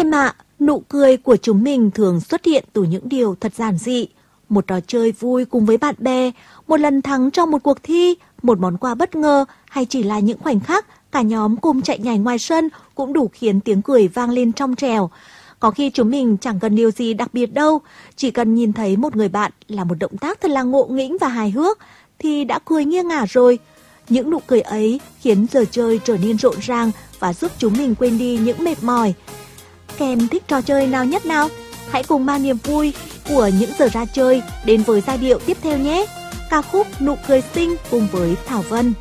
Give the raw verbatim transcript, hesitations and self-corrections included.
Em ạ, nụ cười của chúng mình thường xuất hiện từ những điều thật giản dị. Một trò chơi vui cùng với bạn bè, một lần thắng trong một cuộc thi, một món quà bất ngờ hay chỉ là những khoảnh khắc cả nhóm cùng chạy nhảy ngoài sân cũng đủ khiến tiếng cười vang lên trong trẻo. Có khi chúng mình chẳng cần điều gì đặc biệt đâu, chỉ cần nhìn thấy một người bạn làm một động tác thật là ngộ nghĩnh và hài hước thì đã cười nghiêng ngả rồi. Những nụ cười ấy khiến giờ chơi trở nên rộn ràng và giúp chúng mình quên đi những mệt mỏi. Các em thích trò chơi nào nhất nào? Hãy cùng mang niềm vui của những giờ ra chơi đến với giai điệu tiếp theo nhé. Ca khúc Nụ cười xinh cùng với Thảo Vân.